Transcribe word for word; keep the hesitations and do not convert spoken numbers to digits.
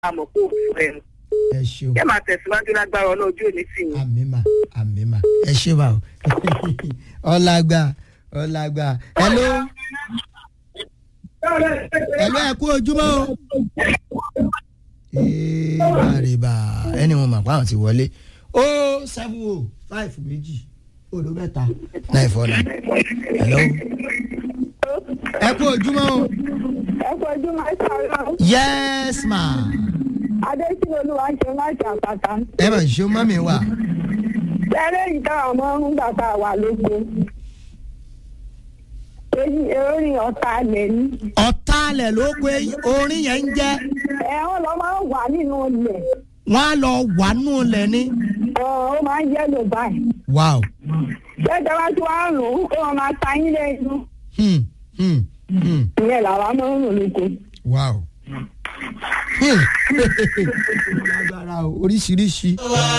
àmọ́ kó fún ẹ. ẹ ṣeun. ẹ máa tẹ̀síwájú lágbára ọlọ́jọ́ òní sí i. àmì mà àmì mà ẹ ṣe mà o ọlágbà ọlágbà hello hello ẹ kú ojúmọ́ o. ee bàrìbà ẹni wọn mà pa àwọn ti wọlé o seven o five méjì odò mẹ́ta nine four nine hello ẹ kú ojúmọ́ o. ẹ kú ojúmọ́ ẹ sọ̀rọ̀. yes ma. adésínà olúwa ń ṣe láti àpáta. ẹ mà ṣe mọ́mí wa. ẹrẹ́ yìí táwọn ọmọ ń gbà tá a wà lóko. èyí orin ọ̀tá alẹ̀ ni. ọ̀tá alẹ̀ ló pé orin yẹn ń jẹ́. ẹ̀hún lọ máa ń wà nínú ilẹ̀. wọ́n á lọ wà nínú ilẹ̀ ni. ó máa ń jẹ́ lò báyìí. wow. jẹ́jẹ́ wá tí wàá rùn ún ó máa ta yín lẹ́nu. Hmm, hmm, hmm. ìyẹn làwa máa ń rùn lóko. wow. Hmm. Lágbára o, oríṣiríṣi.